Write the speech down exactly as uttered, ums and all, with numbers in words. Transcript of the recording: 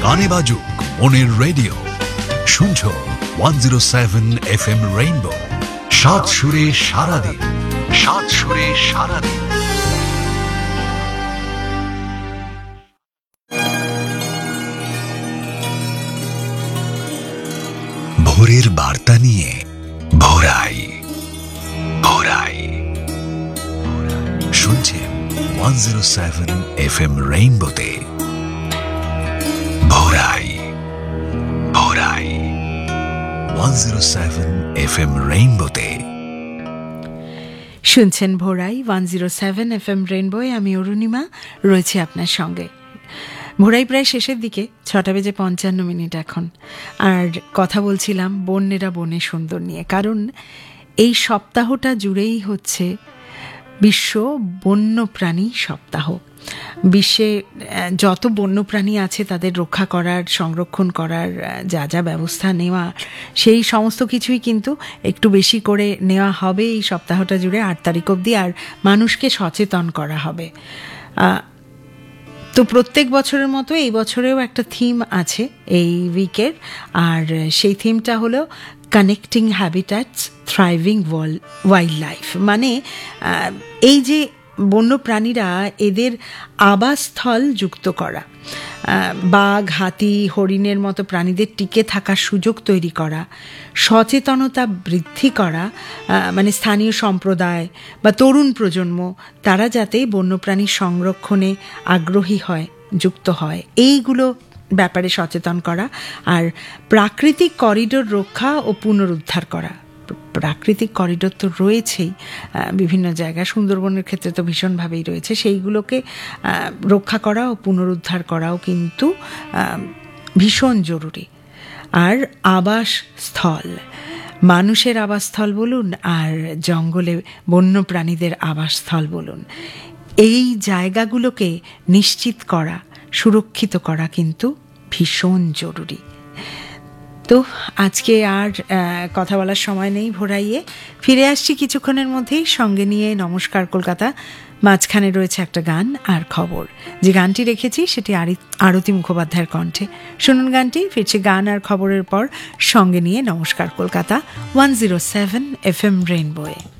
গানে বাজুক মনের রেডিও, শুনছো one zero seven F M rainbow. সাত সুরে সারাদিন, সাত সুরে সারাদিন। ভোরের বার্তা নিয়ে ভোরাই ভোরাই শুনছেন one zero seven F M রেইনবোতে। ভোরাই ভোরাই one zero seven F M রেইনবোতে শুনছেন ভোরাই one zero seven F M রেইনবোয়। আমি অরুণিমা রয়েছি আপনার সঙ্গে। ভোরাই প্রায় শেষের দিকে, ছটা বেজে পঞ্চান্ন মিনিট এখন। আর কথা বলছিলাম বন্যেরা বনে সুন্দর নিয়ে, কারণ এই সপ্তাহটা জুড়েই হচ্ছে বিশ্ব বন্যপ্রাণী সপ্তাহ। বিশ্বে যত বন্যপ্রাণী আছে তাদের রক্ষা করার, সংরক্ষণ করার যা যা ব্যবস্থা নেওয়া, সেই সমস্ত কিছুই কিন্তু একটু বেশি করে নেওয়া হবে এই সপ্তাহটা জুড়ে, আট তারিখ অবধি। আর মানুষকে সচেতন করা হবে। তো প্রত্যেক বছরের মতো এই বছরেও একটা থিম আছে এই উইকের, আর সেই থিমটা হলো কানেক্টিং হ্যাবিট্যাটস থ্রাইভিং ওয়াইল্ড লাইফ। মানে এই যে বন্যপ্রাণীরা, এদের আবাসস্থল যুক্ত করা, বাঘ, হাতি, হরিণের মতো প্রাণীদের টিকে থাকার সুযোগ তৈরি করা, সচেতনতা বৃদ্ধি করা, মানে স্থানীয় সম্প্রদায় বা তরুণ প্রজন্ম তারা যাতে বন্যপ্রাণী সংরক্ষণে আগ্রহী হয়, যুক্ত হয়, এইগুলো ব্যাপারে সচেতন করা। আর প্রাকৃতিক করিডোর রক্ষা ও পুনরুদ্ধার করা। প্রাকৃতিক করিডোর তো রয়েছেই বিভিন্ন জায়গায়, সুন্দরবনের ক্ষেত্রে তো ভীষণভাবেই রয়েছে, সেইগুলোকে রক্ষা করা ও পুনরুদ্ধার করাও কিন্তু ভীষণ জরুরি। আর আবাসস্থল, মানুষের আবাসস্থল বলুন আর জঙ্গলে বন্য প্রাণীদের আবাসস্থল বলুন, এই জায়গাগুলোকে নিশ্চিত করা, সুরক্ষিত করা কিন্তু ভীষণ জরুরি। তো আজকে আর কথা বলার সময় নেই ভোরাইয়ে, ফিরে আসছি কিছুক্ষণের মধ্যেই সঙ্গে নিয়ে নমস্কার কলকাতা। মাঝখানে রয়েছে একটা গান আর খবর। যে গানটি রেখেছি সেটি আরতি মুখোপাধ্যায়ের কণ্ঠে। শুনুন গানটি, ফিরছে গান আর খবরের পর সঙ্গে নিয়ে নমস্কার Kolkata one zero seven F M রেইনবোয়ে।